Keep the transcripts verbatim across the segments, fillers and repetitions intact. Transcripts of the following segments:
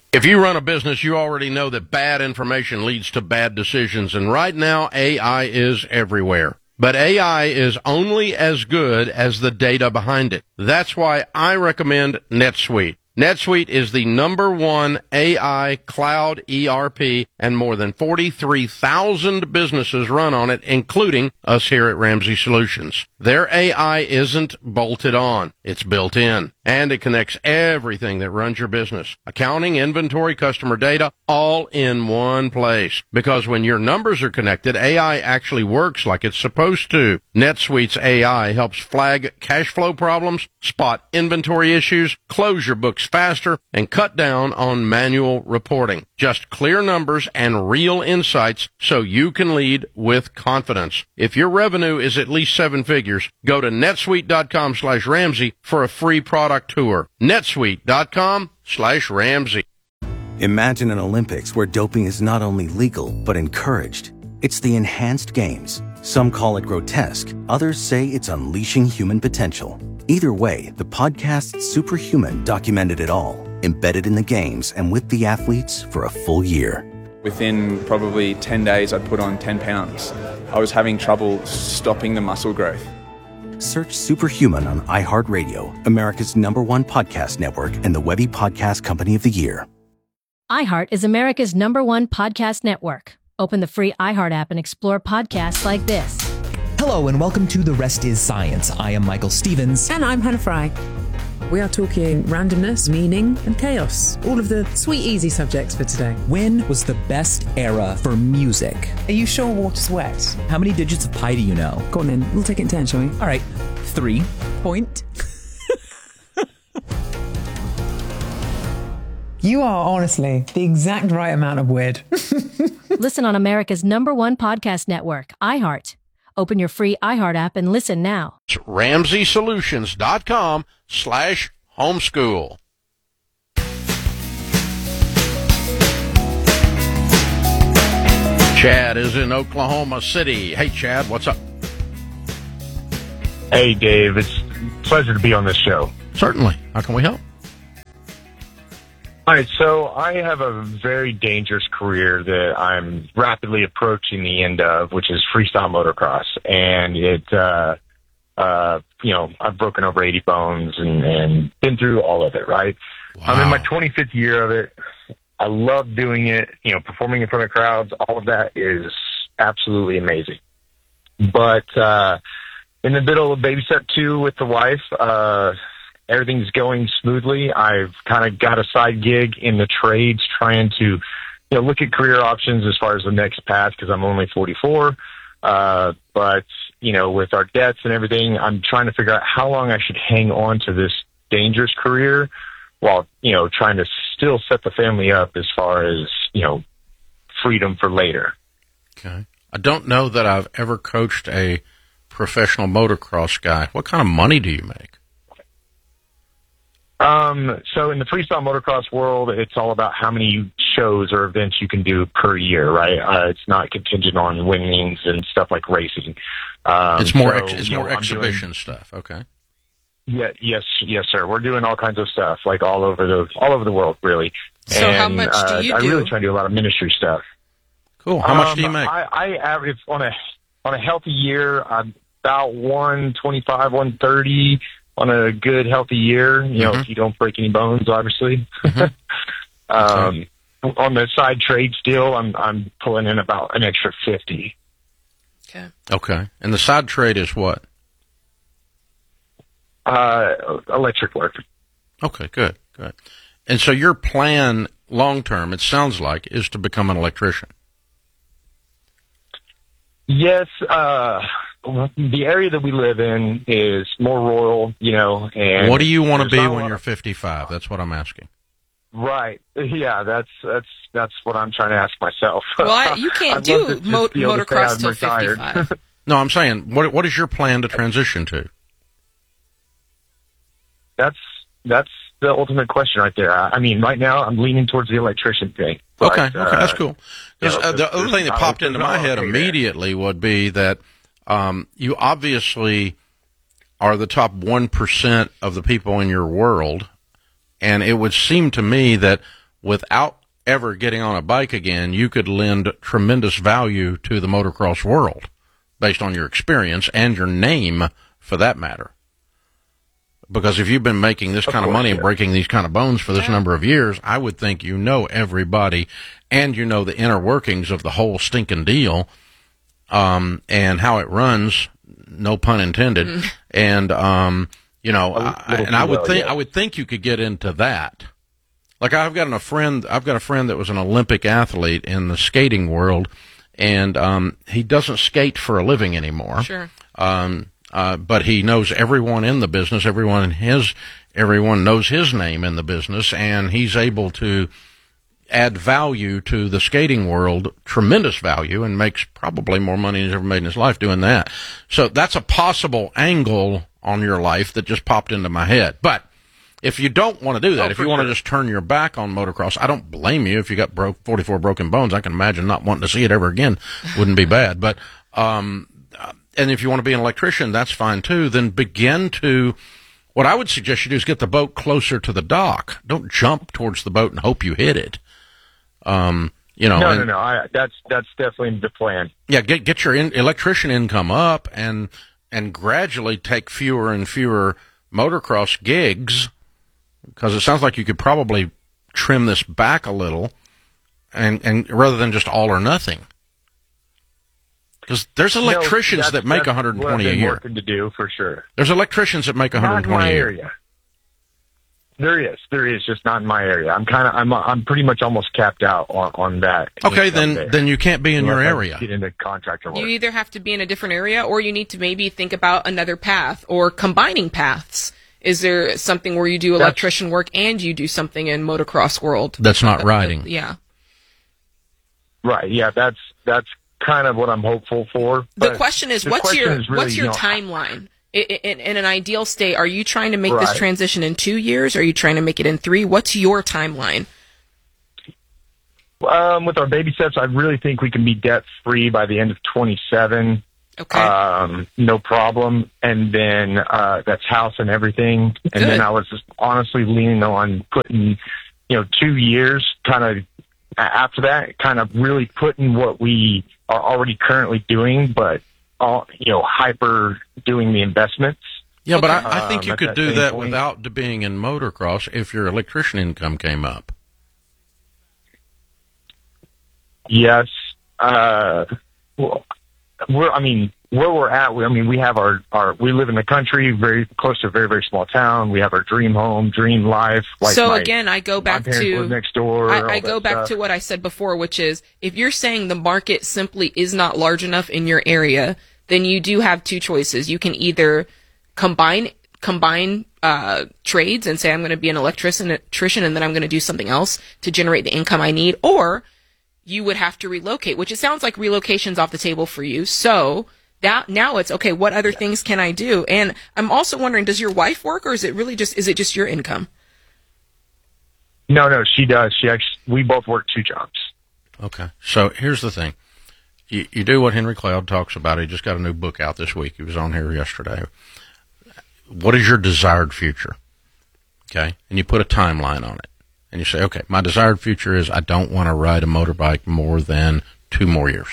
If you run a business, you already know that bad information leads to bad decisions, and right now A I is everywhere. But A I is only as good as the data behind it. That's why I recommend NetSuite. NetSuite is the number one A I cloud E R P, and more than forty-three thousand businesses run on it, including us here at Ramsey Solutions. Their A I isn't bolted on. It's built in, and it connects everything that runs your business. Accounting, inventory, customer data, all in one place. Because when your numbers are connected, A I actually works like it's supposed to. NetSuite's A I helps flag cash flow problems, spot inventory issues, close your books faster, and cut down on manual reporting. Just clear numbers and real insights so you can lead with confidence. If your revenue is at least seven figures, go to netsuite.com slash Ramsey for a free product tour. netsuite.com slash Ramsey. Imagine an Olympics where doping is not only legal, but encouraged. It's the enhanced games. Some call it grotesque. Others say it's unleashing human potential. Either way, the podcast Superhuman documented it all, embedded in the games and with the athletes for a full year. Within probably ten days, I'd put on ten pounds. I was having trouble stopping the muscle growth. Search Superhuman on iHeartRadio, America's number one podcast network and the Webby Podcast Company of the Year. iHeart is America's number one podcast network. Open the free iHeart app and explore podcasts like this. Hello and welcome to The Rest is Science. I am Michael Stevens. And I'm Hannah Fry. We are talking randomness, meaning, and chaos. All of the sweet, easy subjects for today. When was the best era for music? Are you sure water's wet? How many digits of pi do you know? Go on then. We'll take it in turn, shall we? All right. Three. Point. You are honestly the exact right amount of weird. Listen on America's number one podcast network, iHeart. Open your free iHeart app and listen now. RamseySolutions.com slash homeschool. Chad is in Oklahoma City. Hey, Chad, what's up? Hey, Dave. It's a pleasure to be on this show. Certainly. How can we help? All right, so I have a very dangerous career that I'm rapidly approaching the end of, which is freestyle motocross. And it, uh, uh, you know, I've broken over eighty bones and, and been through all of it, right? Wow. I'm in my twenty-fifth year of it. I love doing it, you know, performing in front of crowds. All of that is absolutely amazing. But uh, in the middle of baby step two with the wife, uh, everything's going smoothly. I've kind of got a side gig in the trades trying to, you know, look at career options as far as the next path because I'm only forty-four. Uh, but, you know, with our debts and everything, I'm trying to figure out how long I should hang on to this dangerous career while, you know, trying to still set the family up as far as, you know, freedom for later. Okay. I don't know that I've ever coached a professional motocross guy. What kind of money do you make? Um, so in the freestyle motocross world, it's all about how many shows or events you can do per year, right? Uh, it's not contingent on winnings and stuff like racing. Um, it's more, so, ex- it's you more know, exhibition doing, stuff. Okay. Yeah. Yes. Yes, sir. We're doing all kinds of stuff, like all over the, all over the world, really. So and, how much uh, do you I do? really try to do a lot of ministry stuff. Cool. How um, much do you make? I, I average on a, on a healthy year, I'm about one twenty-five, one thirty. On a good, healthy year, you know, mm-hmm. if you don't break any bones, obviously. Mm-hmm. um, okay. On the side trade still, I'm I'm pulling in about an extra fifty. Okay. Okay. And the side trade is what? Uh, electric work. Okay, good, good. And so your plan long term, it sounds like, is to become an electrician. Yes, uh, the area that we live in is more rural, you know. And what do you want to be when you're fifty-five? That's what I'm asking. Right. Yeah, that's that's that's what I'm trying to ask myself. Well, I, you can't do mo- motocross till fifty-five. No, I'm saying, what what is your plan to transition to? That's that's the ultimate question right there. I, I mean, right now I'm leaning towards the electrician thing. But, okay, okay, uh, that's cool. Because you know, uh, the other thing that popped into my head immediately would be that um, you obviously are the top one percent of the people in your world, and it would seem to me that without ever getting on a bike again, you could lend tremendous value to the motocross world based on your experience and your name, for that matter. Because if you've been making this kind of, of money yeah. and breaking these kind of bones for this yeah. number of years, I would think you know everybody and you know the inner workings of the whole stinking deal, um, and how it runs, no pun intended. Mm. And, um, you know, I, and I would well, think, yeah. I would think you could get into that. Like I've got a friend, I've got a friend that was an Olympic athlete in the skating world, and, um, he doesn't skate for a living anymore. Sure. Um, Uh, but he knows everyone in the business, everyone in his, everyone knows his name in the business, and he's able to add value to the skating world, tremendous value, and makes probably more money than he's ever made in his life doing that. So that's a possible angle on your life that just popped into my head. But if you don't want to do that, oh, if you sure. want to just turn your back on motocross, I don't blame you. If you got broke, forty-four broken bones, I can imagine not wanting to see it ever again wouldn't be bad. But, um, and if you want to be an electrician, that's fine too. Then begin to, what I would suggest you do is get the boat closer to the dock. Don't jump towards the boat and hope you hit it. Um, you know. No, and, no, no. I, that's that's definitely the plan. Yeah, get get your in, electrician income up, and and gradually take fewer and fewer motocross gigs, because it sounds like you could probably trim this back a little, and and rather than just all or nothing. Because there's electricians no, that make one hundred twenty a year. Working to do for sure. There's electricians that make one hundred twenty a year. Area. There is, there is, just not in my area. I'm kind of, I'm, I'm pretty much almost capped out on, on that. Okay, then, there. then you can't be in Unless your I area. Get into contractor work. You either have to be in a different area, or you need to maybe think about another path or combining paths. Is there something where you do electrician that's, work and you do something in motocross world? That's not riding. Uh, yeah. Right. Yeah. That's that's. kind of what I'm hopeful for. The question is, what's question your is really, what's your you know, timeline? In, in, in an ideal state, are you trying to make right. this transition in two years? Or are you trying to make it in three? What's your timeline? Um, with our baby steps, I really think we can be debt free by the end of twenty-seven. Okay. Um, no problem. And then uh, that's house and everything. And Good. then I was just honestly leaning on putting, you know, two years kind of after that, kind of really putting what we are already currently doing, but all, you know, hyper doing the investments. Yeah, but I, I think um, you could that do that point. without being in motocross if your electrician income came up. Yes. Uh, well, we're, I mean, where we're at, we, I mean, we have our, our, we live in the country, very close to a very, very small town. We have our dream home, dream life. Like so my, again, I go back to next door. I, I go back stuff. to what I said before, which is if you're saying the market simply is not large enough in your area, then you do have two choices. You can either combine combine uh, trades and say I'm going to be an electrician, electrician, and then I'm going to do something else to generate the income I need, or you would have to relocate, which it sounds like relocation's off the table for you. So. That, now it's, okay, what other things can I do? And I'm also wondering, does your wife work, or is it really just, is it just your income? No, no, she does. She actually, we both work two jobs. Okay. So here's the thing. You, you do what Henry Cloud talks about. He just got a new book out this week. He was on here yesterday. What is your desired future? Okay. And you put a timeline on it. And you say, okay, my desired future is I don't want to ride a motorbike more than two more years.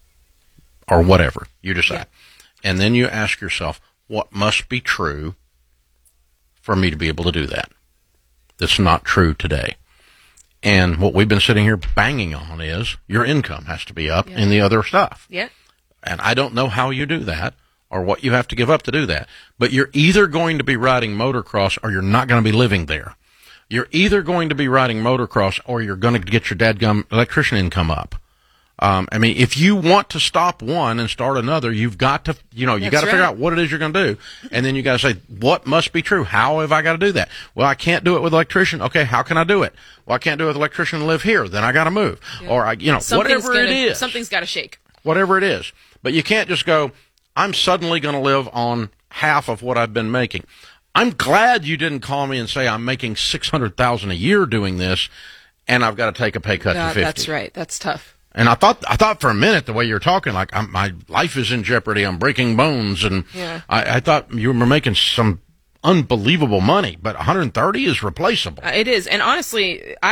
Or whatever you decide. Yeah. And then you ask yourself, what must be true for me to be able to do that? That's not true today. And what we've been sitting here banging on is your income has to be up yeah. in the other stuff. Yeah. And I don't know how you do that or what you have to give up to do that. But you're either going to be riding motocross or you're not going to be living there. You're either going to be riding motocross or you're going to get your dadgum electrician income up. Um, I mean, if you want to stop one and start another, you've got to, you know, you got to right. figure out what it is you're going to do. And then you got to say, what must be true? How have I got to do that? Well, I can't do it with electrician. Okay. How can I do it? Well, I can't do it with electrician and live here. Then I got to move. Yeah. Or I, you know, something's whatever gonna, it is. Something's got to shake. Whatever it is. But you can't just go, I'm suddenly going to live on half of what I've been making. I'm glad you didn't call me and say I'm making six hundred thousand dollars a year doing this and I've got to take a pay cut yeah, to fifty. That's right. That's tough. And I thought, I thought for a minute, the way you're talking, like I'm, my life is in jeopardy. I'm breaking bones, and yeah. I, I thought you were making some unbelievable money. But one hundred thirty is replaceable. Uh, it is, and honestly, I'd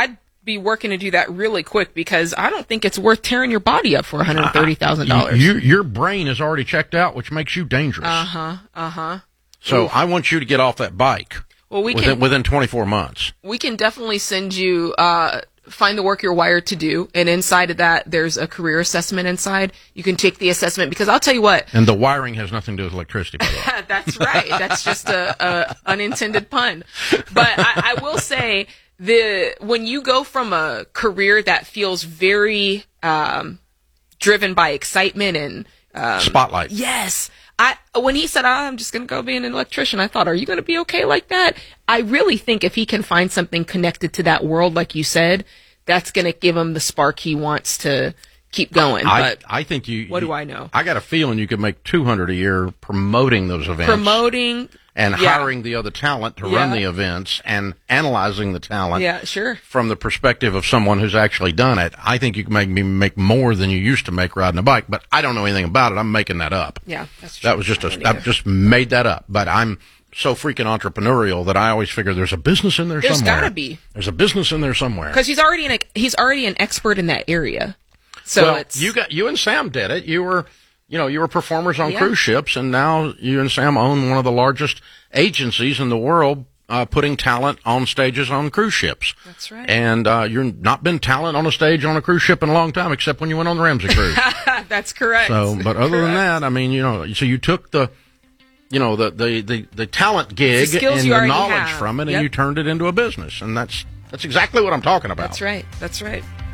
be working to do that really quick because I don't think it's worth tearing your body up for one hundred thirty thousand dollars. Uh, you, your brain is already checked out, which makes you dangerous. Uh-huh, uh-huh. So Oof. I want you to get off that bike well, we within, can, within twenty-four months. We can definitely send you, uh, find the work you're wired to do. And inside of that, there's a career assessment inside. You can take the assessment because I'll tell you what. And the wiring has nothing to do with electricity, by the way. That's right. That's just a, a unintended pun. But I, I will say the when you go from a career that feels very um, driven by excitement and um, spotlight. Yes. I when he said, oh, I'm just going to go be an electrician, I thought, are you going to be okay like that? I really think if he can find something connected to that world, like you said, that's going to give him the spark he wants to keep going. I, but I think you. What you, do I know? I got a feeling you could make two hundred a year promoting those events, promoting and yeah. hiring the other talent to yeah. run the events and analyzing the talent. Yeah, sure. From the perspective of someone who's actually done it, I think you can make me make more than you used to make riding a bike. But I don't know anything about it. I'm making that up. Yeah, that's true. That was just a. I just made that up. But I'm so freaking entrepreneurial that I always figure there's a business in there there's somewhere. There's got to be. There's a business in there somewhere. Because he's already an he's already an expert in that area. So well, it's you got you and Sam did it. You were, you know, you were performers on yeah. cruise ships, and now you and Sam own one of the largest agencies in the world, uh, putting talent on stages on cruise ships. That's right. And uh, you've not been talent on a stage on a cruise ship in a long time, except when you went on the Ramsey cruise. That's correct. So, but other correct. than that, I mean, you know, so you took the, you know, the the the, the talent gig the and the knowledge have. from it, yep. and you turned it into a business, and that's that's exactly what I'm talking about. That's right. That's right.